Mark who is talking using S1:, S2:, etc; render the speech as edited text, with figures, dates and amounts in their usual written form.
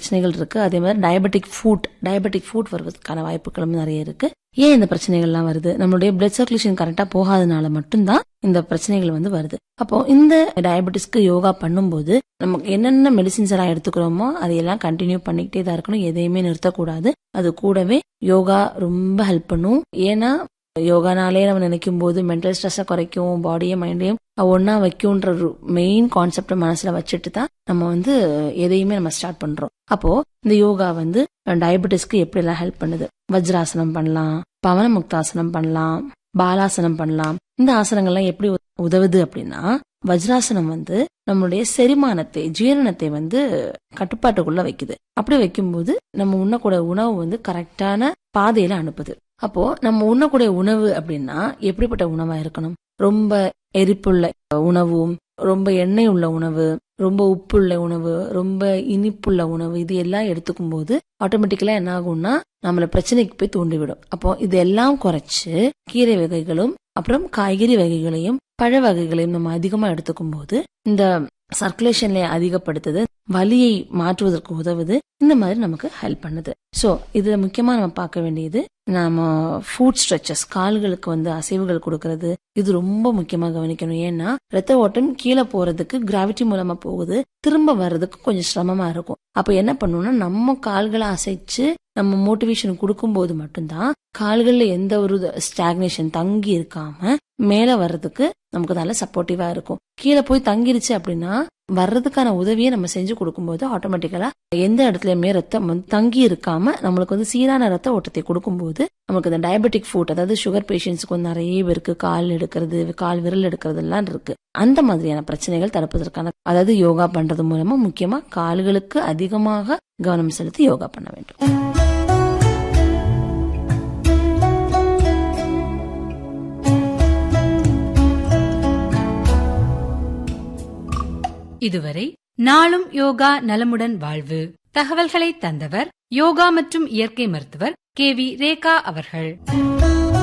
S1: பிரச்சனைகள் இருக்கு. அதே மாதிரி டயபெட்டிக் ஃபுட் வருவதற்கான வாய்ப்புகளும் நிறைய இருக்கு. ஏன் இந்த பிரச்சனைகள்லாம் வருது? நம்மளுடைய பிளட் சர்க்குலேஷன் கரெக்டா போகாதனால மட்டும்தான் இந்த பிரச்சனைகள் வருது. அப்போ இந்த டயபெட்டிஸ்க்கு யோகா பண்ணும்போது நமக்கு என்னென்ன மெடிசின்ஸ் எல்லாம் எடுத்துக்கிறோமோ அதையெல்லாம் கண்டினியூ பண்ணிக்கிட்டே தான் இருக்கணும். எதையுமே நிறுத்தக்கூடாது. அது கூடவே யோகா ரொம்ப ஹெல்ப் பண்ணும். ஏன்னா யோகானாலே நம்ம நினைக்கும் போது மென்டல் ஸ்ட்ரெஸ்ஸை குறைக்கும், பாடியும் மைண்டையும் ஒன்னா வைக்கும்ன்ற மெயின் கான்செப்ட மனசுல வச்சுட்டு தான் நம்ம எதையுமே நம்ம ஸ்டார்ட் பண்றோம். அப்போ இந்த யோகா டயபெட்டிஸ்க்கு எப்படி எல்லாம் ஹெல்ப் பண்ணுது? வஜ்ராசனம் பண்ணலாம், பவன முக்தாசனம் பண்ணலாம், பாலாசனம் பண்ணலாம். இந்த ஆசனங்கள்லாம் எப்படி உதவுது அப்படின்னா, வஜ்ராசனம் நம்மளுடைய செரிமானத்தை, ஜீரணத்தை கட்டுப்பாட்டுக்குள்ள வைக்குது. அப்படி வைக்கும்போது நம்ம உண்ணக்கூடிய உணவு கரெக்டான பாதையில அனுப்புது. அப்போ நம்ம உண்ணக்கூடிய உணவு அப்படின்னா எப்படிப்பட்ட உணவா இருக்கணும்? ரொம்ப எரிப்புள்ள உணவும், ரொம்ப எண்ணெய் உள்ள உணவு, ரொம்ப உப்புள்ள உணவு, ரொம்ப இனிப்புள்ள உணவு, இது எல்லாம் எடுத்துக்கும் போது ஆட்டோமேட்டிக்கலா என்ன ஆகும்னா நம்மள பிரச்சனைக்கு போய் தூண்டிவிடும். அப்போ இதெல்லாம் குறைச்சு கீரை வகைகளும் அப்புறம் காய்கறி வகைகளையும் பழ வகைகளையும் நம்ம அதிகமா எடுத்துக்கும் போது இந்த சர்க்குலேஷன்ல அதிகப்படுத்துது, வலியை மாற்றுவதற்கு உதவுது. இந்த மாதிரி நமக்கு ஹெல்ப் பண்ணுது. சோ இதுல முக்கியமா நம்ம பார்க்க வேண்டியது, நம்ம ஃபுட் ஸ்ட்ரெச்சஸ், கால்களுக்கு அசைவுகள் கொடுக்கறது, இது ரொம்ப முக்கியமா கவனிக்கணும். ஏன்னா ரத்த ஓட்டம் கீழே போறதுக்கு கிராவிட்டி மூலமா போகுது, திரும்ப வர்றதுக்கு கொஞ்சம் சிரமமா இருக்கும். அப்ப என்ன பண்ணணும்னா நம்ம கால்களை அசைச்சு நம்ம மோட்டிவேஷன் கொடுக்கும் போது மட்டும்தான் கால்கள்ல எந்த ஒரு ஸ்டாக்னேஷன் தங்கி இருக்காம மேல வர்றதுக்கு நமக்கு நல்ல சப்போர்ட்டிவா இருக்கும். கீழே போய் தங்கிருச்சு அப்படின்னா வர்றதுக்கான உதவியை நம்ம செஞ்சு கொடுக்கும்போது ஆட்டோமேட்டிக்கலா எந்த இடத்துலயுமே ரத்தம் தங்கி இருக்காம நம்மளுக்கு சீரான ரத்த ஓட்டத்தை கொடுக்கும்போது நமக்கு இந்த டயபெட்டிக் ஃபுட், அதாவது சுகர் பேஷண்ட்ஸ்க்கு நிறைய பேருக்கு கால் எடுக்கிறது, கால் விரல் எடுக்கிறது எல்லாம் இருக்கு. அந்த மாதிரியான பிரச்சனைகள் தடுப்பதற்கான, அதாவது யோகா பண்றது மூலமா முக்கியமா கால்களுக்கு அதிகமாக கவனம் செலுத்தி யோகா பண்ண வேண்டும்.
S2: இதுவரை நாளும் யோகா நலமுடன் வாழ்வு தகவல்களை தந்தவர் யோகா மற்றும் இயற்கை மருத்துவர் KV ரேகா அவர்கள்.